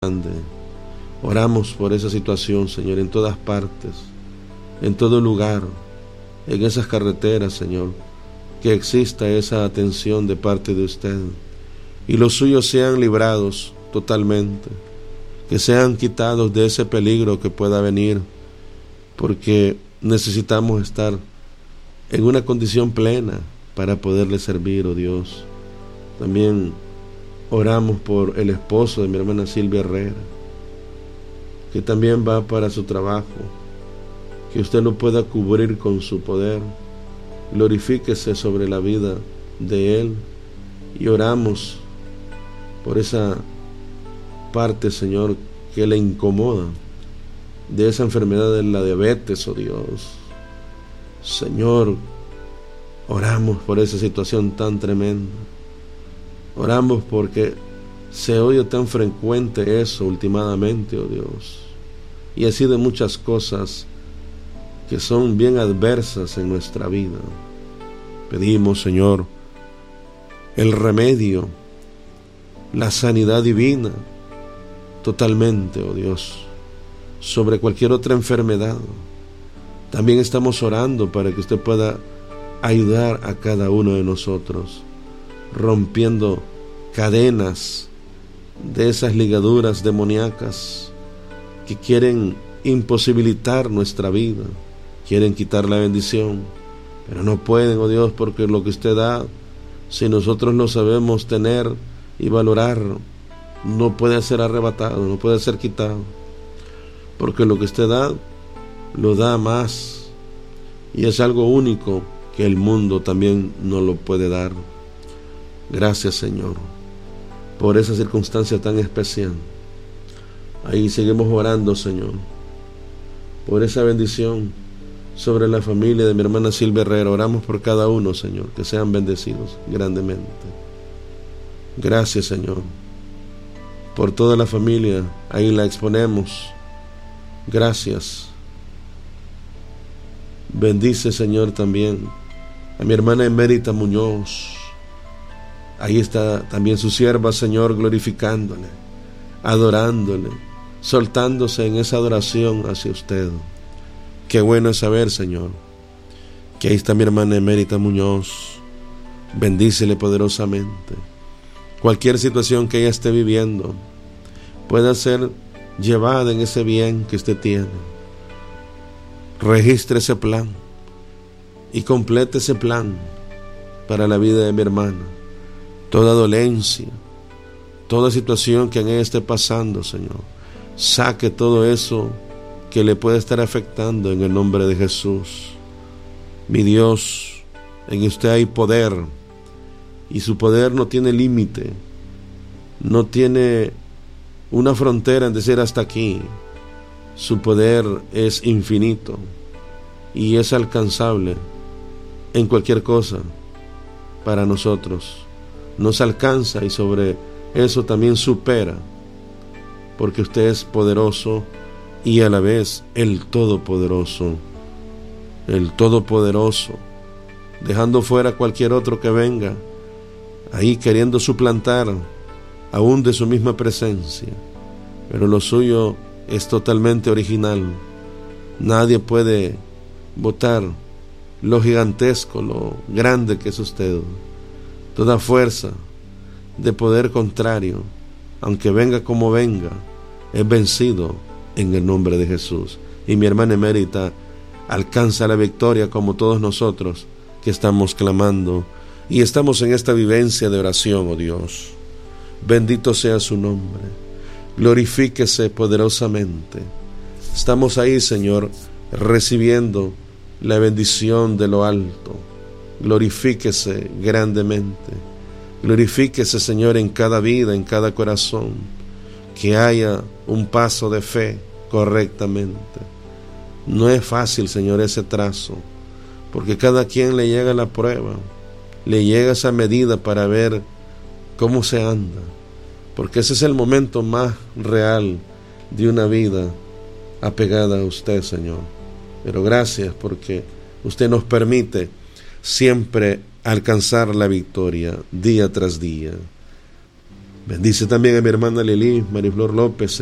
grande. Oramos por esa situación, Señor, en todas partes, en todo lugar, en esas carreteras, Señor, que exista esa atención de parte de usted y los suyos sean librados totalmente, que sean quitados de ese peligro que pueda venir, porque necesitamos estar en una condición plena para poderle servir, oh Dios. También oramos por el esposo de mi hermana Silvia Herrera, que también va para su trabajo, que usted lo pueda cubrir con su poder. Glorifíquese sobre la vida de él, y oramos por esa parte, Señor, que le incomoda, de esa enfermedad de la diabetes, oh Dios. Señor, oramos por esa situación tan tremenda. Oramos porque se oye tan frecuente eso últimamente, oh Dios, y así de muchas cosas que son bien adversas en nuestra vida. Pedimos, Señor, el remedio, la sanidad divina totalmente, oh Dios, sobre cualquier otra enfermedad. También estamos orando para que usted pueda ayudar a cada uno de nosotros, rompiendo cadenas de esas ligaduras demoníacas que quieren imposibilitar nuestra vida, quieren quitar la bendición, pero no pueden, oh Dios, porque lo que usted da, si nosotros lo sabemos tener y valorar, no puede ser arrebatado, no puede ser quitado, porque lo que usted da, lo da más, y es algo único que el mundo también no lo puede dar. Gracias, Señor, por esa circunstancia tan especial. Ahí seguimos orando, Señor, por esa bendición sobre la familia de mi hermana Silvia Herrera. Oramos por cada uno, Señor, que sean bendecidos grandemente. Gracias, Señor, por toda la familia. Ahí la exponemos. Gracias. Bendice, Señor, también a mi hermana Emérita Muñoz. Ahí está también su sierva, Señor, glorificándole, adorándole, soltándose en esa adoración hacia usted. Qué bueno es saber, Señor, que ahí está mi hermana Emérita Muñoz. Bendícele poderosamente. Cualquier situación que ella esté viviendo pueda ser llevada en ese bien que usted tiene. Registre ese plan y complete ese plan para la vida de mi hermana. Toda dolencia, toda situación que en ella esté pasando, Señor, saque todo eso que le puede estar afectando en el nombre de Jesús. Mi Dios, en usted hay poder, y su poder no tiene límite, no tiene una frontera en decir hasta aquí. Su poder es infinito y es alcanzable en cualquier cosa para nosotros. Nos alcanza y sobre eso también supera, porque usted es poderoso y a la vez el Todopoderoso, dejando fuera cualquier otro que venga ahí queriendo suplantar aún de su misma presencia. Pero lo suyo es totalmente original. Nadie puede botar lo gigantesco, lo grande que es usted. Toda fuerza de poder contrario, aunque venga como venga, es vencido en el nombre de Jesús. Y mi hermana Emérita alcanza la victoria, como todos nosotros que estamos clamando y estamos en esta vivencia de oración, oh Dios. Bendito sea su nombre, glorifíquese poderosamente. Estamos ahí, Señor, recibiendo la bendición de lo alto. Glorifíquese grandemente. Glorifíquese, Señor, en cada vida, en cada corazón, que haya un paso de fe correctamente. No es fácil, Señor, ese trazo, porque cada quien le llega la prueba, le llega esa medida para ver cómo se anda, porque ese es el momento más real de una vida apegada a usted, Señor. Pero gracias, porque usted nos permite siempre alcanzar la victoria día tras día. Bendice también a mi hermana Lili, Mariflor López,